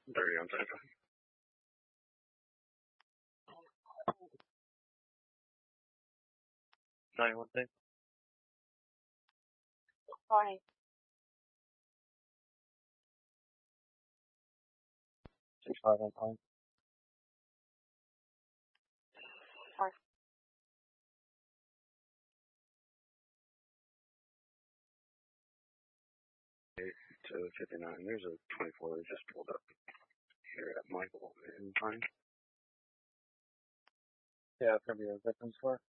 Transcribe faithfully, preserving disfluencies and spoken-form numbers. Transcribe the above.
thirty on Santa. Sorry, what day? Fine. Six five on time. Fine. Eight to fifty-nine. There's a twenty-four that just pulled up here at Michael in time. Yeah, it's gonna be a victim score.